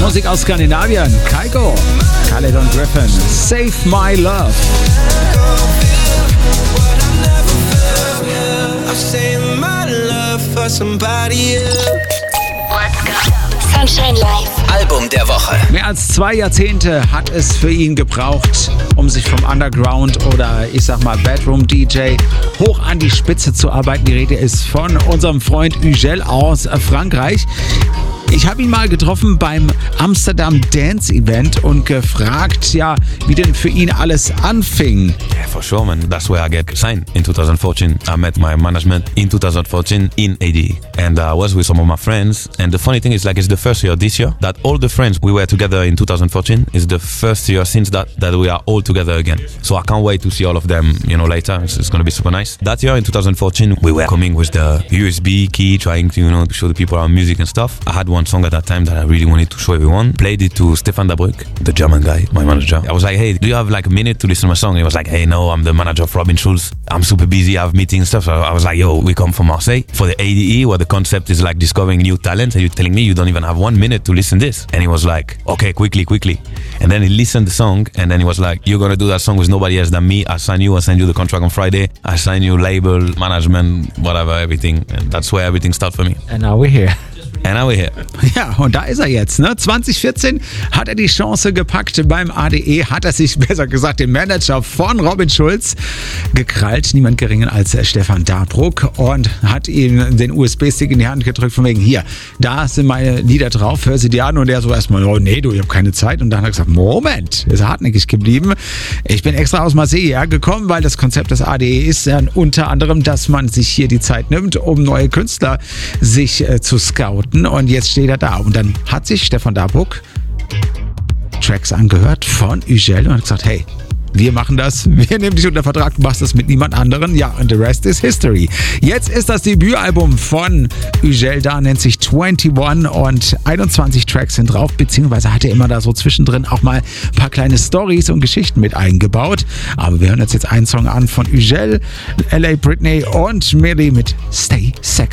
Musik aus Skandinavien. Kygo, Khaled und Griffin. Save My Love. Sunshine Live. Album der Woche. Mehr als 2 Jahrzehnte hat es für ihn gebraucht, um sich vom Underground oder ich sag mal Bedroom-DJ hoch an die Spitze zu arbeiten. Die Rede ist von unserem Freund Ugel aus Frankreich. Ich habe ihn mal getroffen beim Amsterdam Dance Event und gefragt, ja, wie denn für ihn alles anfing. Yeah, for sure, man. That's where I get signed in 2014. I met my management in 2014 in ADE. And I was with some of my friends. And the funny thing is, like, it's the first year this year that all the friends we were together in 2014 is the first year since that we are all together again. So I can't wait to see all of them, later. It's going to be super nice. That year in 2014, we were coming with the USB key, trying to, to show the people our music and stuff. I had one song at that time that I really wanted to show everyone. Played it to Stefan Dabruck, the German guy, my manager. I was like, hey, do you have like a minute to listen to my song? He was like, hey, no, I'm the manager of Robin Schulz. I'm super busy, I have meetings and stuff. So I was like, yo, we come from Marseille for the ADE, where the concept is like discovering new talent, and you're telling me you don't even have 1 minute to listen to this. And he was like, okay, quickly. And then he listened to the song, and then he was like, you're gonna do that song with nobody else than me. I send you the contract on Friday. I sign you label, management, whatever, everything. And that's where everything started for me. And now we're here. And now we're here. Ja, und da ist er jetzt. 2014 hat er die Chance gepackt beim ADE, hat er sich, besser gesagt, den Manager von Robin Schulz gekrallt, niemand geringer als Stefan Dabruck, und hat ihm den USB-Stick in die Hand gedrückt von wegen, hier, da sind meine Lieder drauf, hör sie dir an. Und er so erstmal, oh nee, ich habe keine Zeit. Und dann hat er gesagt, Moment, ist hartnäckig geblieben. Ich bin extra aus Marseille hergekommen, weil das Konzept des ADE ist dann unter anderem, dass man sich hier die Zeit nimmt, um neue Künstler sich zu scouten. Und jetzt steht er da. Und dann hat sich Stefan Dabruck Tracks angehört von Ugel und hat gesagt, hey, wir machen das, wir nehmen dich unter Vertrag, du machst das mit niemand anderen. Ja, und the rest is history. Jetzt ist das Debütalbum von Ugel da, nennt sich 21 und 21 Tracks sind drauf, beziehungsweise hat er immer da so zwischendrin auch mal ein paar kleine Storys und Geschichten mit eingebaut. Aber wir hören uns jetzt einen Song an von Ugel, L.A. Britney und Millie mit Stay Second.